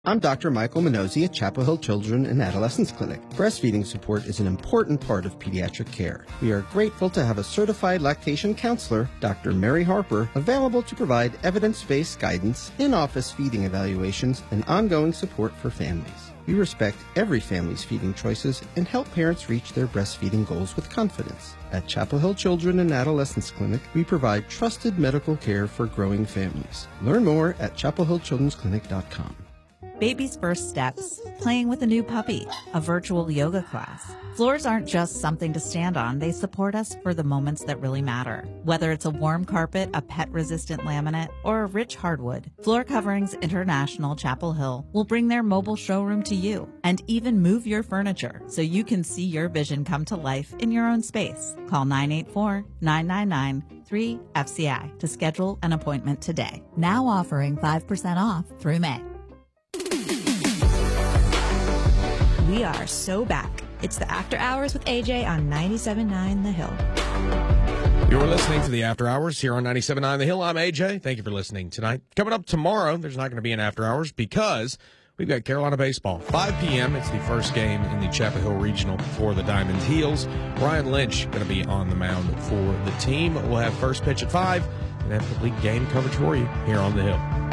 I'm Dr. Michael Minozzi at Chapel Hill Children and Adolescents Clinic. Breastfeeding support is an important part of pediatric care. We are grateful to have a certified lactation counselor, Dr. Mary Harper, available to provide evidence-based guidance, in-office feeding evaluations, and ongoing support for families. We respect every family's feeding choices and help parents reach their breastfeeding goals with confidence. At Chapel Hill Children and Adolescents Clinic, we provide trusted medical care for growing families. Learn more at chapelhillchildrensclinic.com. Baby's first steps, playing with a new puppy, a virtual yoga class. Floors aren't just something to stand on. They support us for the moments that really matter. Whether it's a warm carpet, a pet-resistant laminate, or a rich hardwood, Floor Coverings International Chapel Hill will bring their mobile showroom to you and even move your furniture so you can see your vision come to life in your own space. Call 984-999-3FCI to schedule an appointment today. Now offering 5% off through May. We are so back. It's the After Hours with AJ on 97.9 The Hill. You're listening to the After Hours here on 97.9 The Hill. I'm AJ. Thank you for listening tonight. Coming up tomorrow, there's not going to be an After Hours because we've got Carolina baseball. 5 p.m. It's the first game in the Chapel Hill Regional for the Diamond Heels. Ryan Lynch going to be on the mound for the team. We'll have first pitch at 5 and have complete game coverage for you here on The Hill.